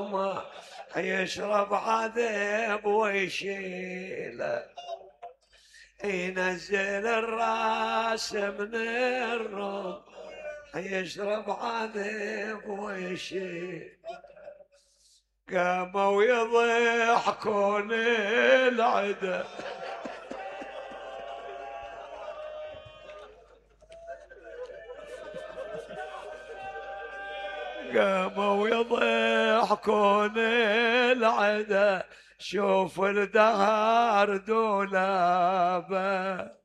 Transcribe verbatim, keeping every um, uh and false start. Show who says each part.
Speaker 1: وما يشرب عذب ويشيله، ينزل الراس من الروم يشرب عذب ويشيل. قاموا يضحكون العدا قاموا يضحكون العدا، شوف الدهر دولابه